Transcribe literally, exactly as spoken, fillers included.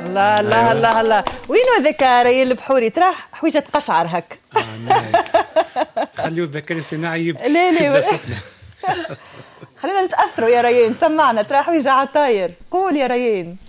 لا لا لا لا وينو هذاك ريان البحوري تراه حويجه تقشعر هك. اه نعم خليو الذكاء الصناعي يبكي. لا لا خلينا نتاثروا يا ريان، سمعنا تراه حويجه على الطاير. قول يا ريان.